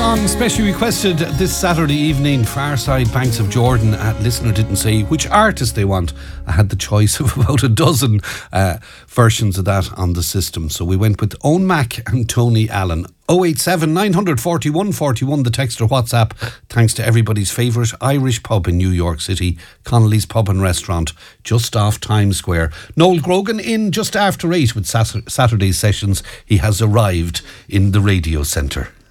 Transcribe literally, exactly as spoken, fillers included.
song specially requested this Saturday evening, Farside Banks of Jordan. Uh, listener didn't say which artist they want. I had the choice of about a dozen uh, versions of that on the system. So we went with Owen Mac and Tony Allen. oh eight seven, nine four one, four one, the text or WhatsApp. Thanks to everybody's favourite Irish pub in New York City, Connolly's Pub and Restaurant, just off Times Square. Noel Grogan in just after eight with Saturday's sessions. He has arrived in the radio centre.